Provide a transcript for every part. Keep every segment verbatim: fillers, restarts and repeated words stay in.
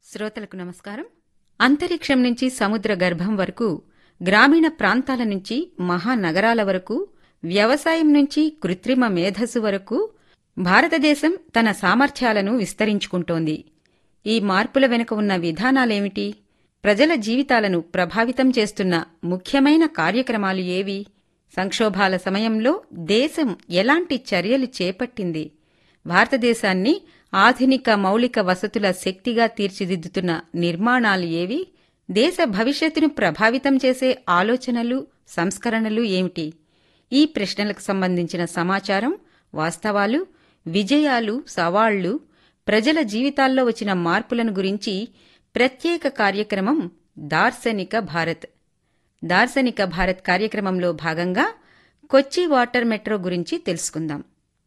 శ్రోతలకు నమస్కారం. అంతరిక్షం నుంచి సముద్ర గర్భం వరకు, గ్రామీణ ప్రాంతాల నుంచి మహానగరాల వరకు, వ్యవసాయం నుంచి కృత్రిమ మేధస్సు వరకు భారతదేశం తన సామర్థ్యాలను విస్తరించుకుంటోంది. ఈ మార్పుల వెనుక ఉన్న విధానాలేమిటి? ప్రజల జీవితాలను ప్రభావితం చేస్తున్న ముఖ్యమైన కార్యక్రమాలు ఏవి? సంక్షోభాల సమయంలో దేశం ఎలాంటి చర్యలు చేపట్టింది? భారతదేశాన్ని ఆధునిక మౌలిక వసతుల శక్తిగా తీర్చిదిద్దుతున్న నిర్మాణాలు ఏవి? దేశ భవిష్యత్తును ప్రభావితం చేసే ఆలోచనలు, సంస్కరణలు ఏమిటి? ఈ ప్రశ్నలకు సంబంధించిన సమాచారం, వాస్తవాలు, విజయాలు, సవాళ్లు, ప్రజల జీవితాల్లో వచ్చిన మార్పులను గురించి ప్రత్యేక కార్యక్రమం దార్శనిక భారత్. దార్శనిక భారత్ కార్యక్రమంలో భాగంగా కొచ్చి వాటర్ మెట్రో గురించి తెలుసుకుందాం.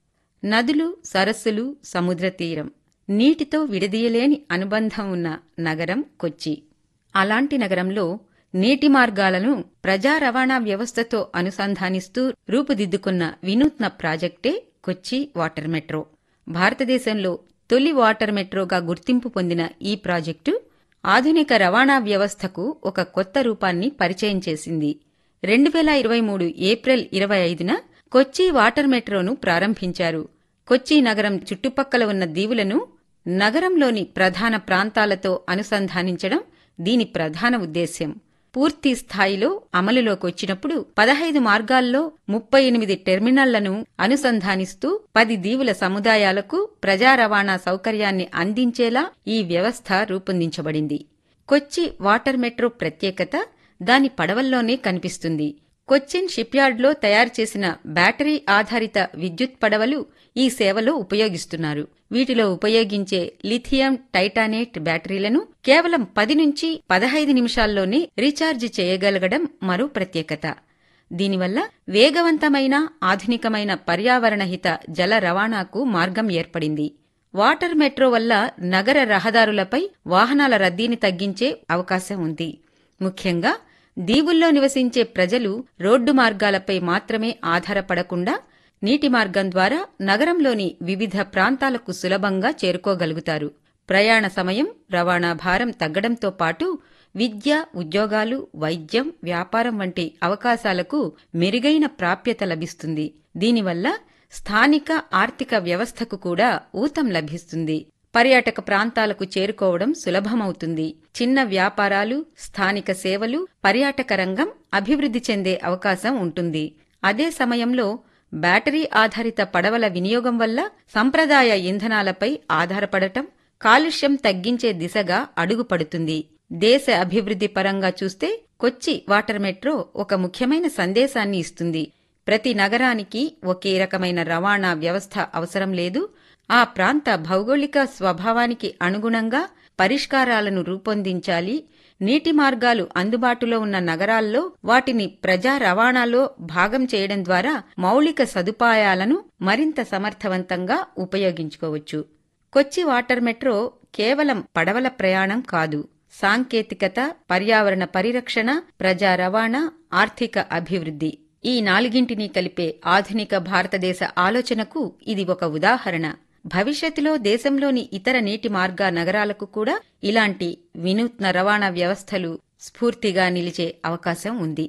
నదులు, సరస్సులు, సముద్ర తీరం, నీటితో విడదీయలేని అనుబంధం ఉన్న నగరం కొచ్చి. అలాంటి నగరంలో నీటి మార్గాలను ప్రజా రవాణా వ్యవస్థతో అనుసంధానిస్తూ రూపుదిద్దుకున్న వినూత్న ప్రాజెక్టే కొచ్చి వాటర్ మెట్రో. భారతదేశంలో తొలి వాటర్ మెట్రోగా గుర్తింపు పొందిన ఈ ప్రాజెక్టు ఆధునిక రవాణా వ్యవస్థకు ఒక కొత్త రూపాన్ని పరిచయం చేసింది. రెండు వేల ఇరవై మూడు ఏప్రిల్ ఇరవై ఐదున కొచ్చి వాటర్ మెట్రోను ప్రారంభించారు. కొచ్చి నగరం చుట్టుపక్కల ఉన్న దీవులను నగరంలోని ప్రధాన ప్రాంతాలతో అనుసంధానించడం దీని ప్రధాన ఉద్దేశ్యం. పూర్తి స్థాయిలో అమలులోకొచ్చినప్పుడు పదహైదు మార్గాల్లో ముప్పై ఎనిమిది టెర్మినళ్లను అనుసంధానిస్తూ పది దీవుల సముదాయాలకు ప్రజా రవాణా సౌకర్యాన్ని అందించేలా ఈ వ్యవస్థ రూపొందించబడింది. కొచ్చి వాటర్ మెట్రో ప్రత్యేకత దాని పడవల్లోనే కనిపిస్తుంది. కొచ్చిన్ షిప్యార్డ్లో తయారు చేసిన బ్యాటరీ ఆధారిత విద్యుత్ పడవలు ఈ సేవలో ఉపయోగిస్తున్నారు. వీటిలో ఉపయోగించే లిథియం టైటానేట్ బ్యాటరీలను కేవలం పది నుంచి పదహైదు నిమిషాల్లోనే రీఛార్జ్ చేయగలగడం మరో ప్రత్యేకత. దీనివల్ల వేగవంతమైన, ఆధునికమైన పర్యావరణహిత జల రవాణాకు మార్గం ఏర్పడింది. వాటర్ మెట్రో వల్ల నగర రహదారులపై వాహనాల రద్దీని తగ్గించే అవకాశం ఉంది. ముఖ్యంగా దీవుల్లో నివసించే ప్రజలు రోడ్డు మార్గాలపై మాత్రమే ఆధారపడకుండా నీటి మార్గం ద్వారా నగరంలోని వివిధ ప్రాంతాలకు సులభంగా చేరుకోగలుగుతారు. ప్రయాణ సమయం, రవాణా భారం తగ్గడంతో పాటు విద్య, ఉద్యోగాలు, వైద్యం, వ్యాపారం వంటి అవకాశాలకు మెరుగైన ప్రాప్యత లభిస్తుంది. దీనివల్ల స్థానిక ఆర్థిక వ్యవస్థకు కూడా ఊతం లభిస్తుంది. పర్యాటక ప్రాంతాలకు చేరుకోవడం సులభమవుతుంది. చిన్న వ్యాపారాలు, స్థానిక సేవలు, పర్యాటక రంగం అభివృద్ధి చెందే అవకాశం ఉంటుంది. అదే సమయంలో బ్యాటరీ ఆధారిత పడవల వినియోగం వల్ల సంప్రదాయ ఇంధనాలపై ఆధారపడటం కాలుష్యం తగ్గించే దిశగా అడుగుపడుతుంది. దేశ అభివృద్ధి పరంగా చూస్తే కొచ్చి వాటర్ మెట్రో ఒక ముఖ్యమైన సందేశాన్ని ఇస్తుంది. ప్రతి నగరానికి ఒకే రకమైన రవాణా వ్యవస్థ అవసరం లేదు. ఆ ప్రాంత భౌగోళిక స్వభావానికి అనుగుణంగా పరిష్కారాలను రూపొందించాలి. నీటి మార్గాలు అందుబాటులో ఉన్న నగరాల్లో వాటిని ప్రజా రవాణాలో భాగం చేయడం ద్వారా మౌలిక సదుపాయాలను మరింత సమర్థవంతంగా ఉపయోగించుకోవచ్చు. కొచ్చి వాటర్ మెట్రో కేవలం పడవల ప్రయాణం కాదు. సాంకేతికత, పర్యావరణ పరిరక్షణ, ప్రజా రవాణా, ఆర్థిక అభివృద్ధి ఈ నాలుగింటినీ కలిపే ఆధునిక భారతదేశ ఆలోచనకు ఇది ఒక ఉదాహరణ. భవిష్యత్తులో దేశంలోని ఇతర నీటి మార్గ నగరాలకు కూడా ఇలాంటి వినూత్న రవాణా వ్యవస్థలు స్ఫూర్తిగా నిలిచే అవకాశం ఉంది.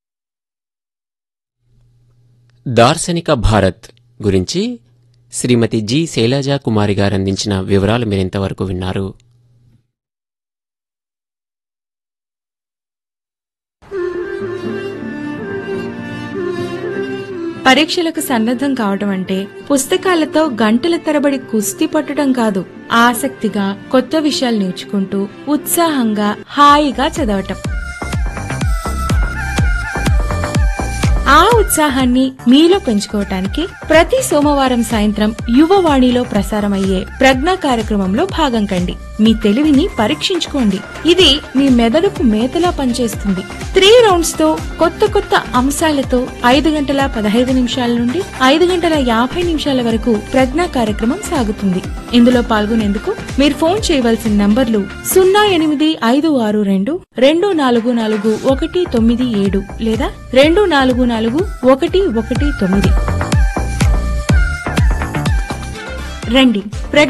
దార్శనిక భారత్ గురించి శ్రీమతి జి శైలజా కుమారి గారు అందించిన వివరాలు మీరింతవరకు విన్నారు. పరీక్షలకు సన్నద్ధం కావటం అంటే పుస్తకాలతో గంటల తరబడి కుస్తీ పట్టడం కాదు. ఆసక్తిగా కొత్త విషయాలు నేర్చుకుంటూ ఉత్సాహంగా హాయిగా చదవటం. ఆ ఉత్సాహాన్ని మీలో పెంచుకోవటానికి ప్రతి సోమవారం సాయంత్రం యువవాణిలో ప్రసారమయ్యే ప్రజ్ఞ కార్యక్రమంలో భాగం కండి. మీ తెలివిని పరీక్షించుకోండి. ఇది మీ మెదడుకు మేతలా పనిచేస్తుంది. త్రీ రౌండ్స్ తో కొత్త కొత్త అంశాలతో ఐదు గంటల పదహైదు నిమిషాల నుండి ఐదు గంటల యాభై నిమిషాల వరకు ప్రజ్ఞ కార్యక్రమం సాగుతుంది. ఇందులో పాల్గొనేందుకు మీరు ఫోన్ చేయవలసిన నంబర్లు సున్నా ఎనిమిది ఐదు ఆరు రెండు రెండు నాలుగు నాలుగు ఒకటి తొమ్మిది ఏడు లేదా రెండు నాలుగు నాలుగు ఒకటి ఒకటి తొమ్మిది. రండి.